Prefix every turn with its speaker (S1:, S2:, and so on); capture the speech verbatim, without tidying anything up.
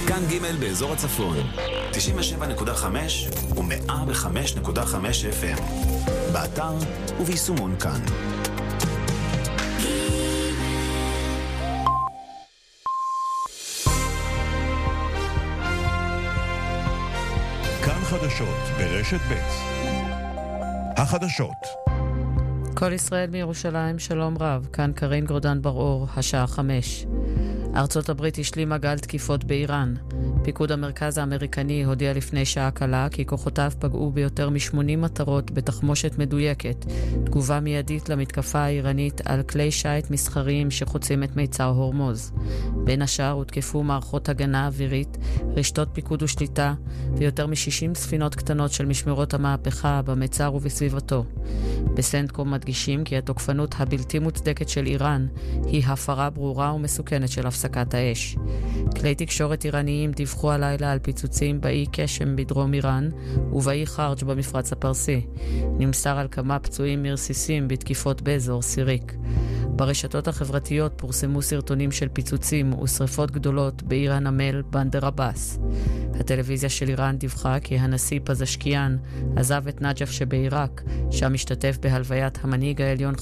S1: כאן ג' באזור הצפון, תשעים ושבע נקודה חמש ו-מאה וחמש נקודה חמש אף אם. באתר וביישומון כאן.
S2: כאן חדשות ברשת ב'. החדשות.
S3: כל ישראל מירושלים, שלום רב. כאן קרין גורדן בר-אור, השעה חמש. ארצות הברית השלימה גל תקיפות באיראן. פיקוד המרכז האמריקני הודיע לפני שעה קלה כי כוחותיו פגעו ביותר מ-שמונים מטרות בתחמושת מדויקת, תגובה מיידית למתקפה האיראנית על כלי שייט מסחריים שחוצים את מיצר הורמוז. בין השאר הותקפו מערכות הגנה אווירית, רשתות פיקוד ושליטה ויותר מ-שישים ספינות קטנות של משמרות המהפכה במיצר ובסביבתו. בסנטקום מדגישים כי התוקפנות הבלתי מוצדקת של איראן היא הפרה ברורה ומסוכנת של הפסקת האש. כלי תקשורת איראניים דיווחו הלילה על פיצוצים באי קשם בדרום איראן ובאי חרג' במפרץ הפרסי. נמסר על כמה פצועים מרסיסים בתקיפות באזור סיריק. ברשתות החברתיות פורסמו סרטונים של פיצוצים ושריפות גדולות בעיר הנמל בנדר עבאס. הטלוויזיה של איראן דיווחה כי הנשיא פזשקיאן עזב את נג'ף שבעיראק, שם השתתף בהלוויית המנהיג העליון